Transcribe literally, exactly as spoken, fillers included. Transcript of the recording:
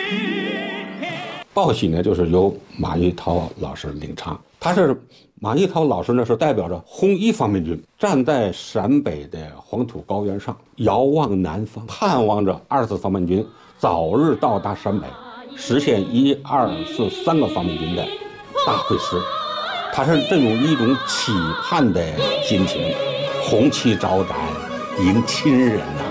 报喜呢，就是由马玉涛老师领唱。他是马玉涛老师呢，是代表着红一方面军站在陕北的黄土高原上，遥望南方，盼望着二次方面军早日到达陕北，实现一二四三个方面军的大会师。他是这种一种期盼的心情，红旗招展，迎亲人呐、啊。